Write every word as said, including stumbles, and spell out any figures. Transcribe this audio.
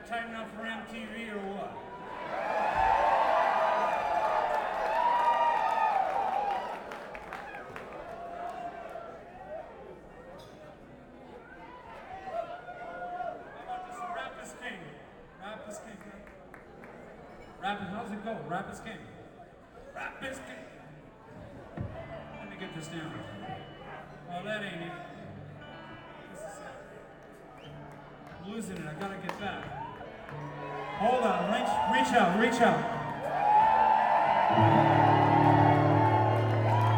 tight enough for M T V or what? How about this Rap is King? Rap is King. Rap is, how's it go? Rap is King. Rap is King. Let me get this down. Oh, that ain't it. This is it. I'm losing it. I gotta get back. Hold on. Reach, reach out. Reach out.